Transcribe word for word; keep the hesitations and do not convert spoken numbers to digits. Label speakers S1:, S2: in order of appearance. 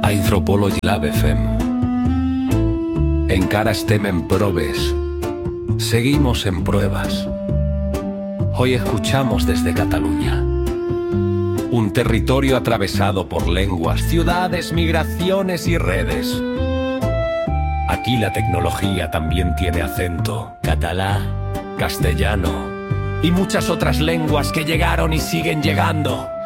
S1: Antropology Lab F M. Encara estem en proves. Seguimos en pruebas. Hoy escuchamos desde Cataluña. Un territorio atravesado por lenguas, ciudades, migraciones y redes. Aquí la tecnología también tiene acento. Catalá, castellano y muchas otras lenguas que llegaron y siguen llegando.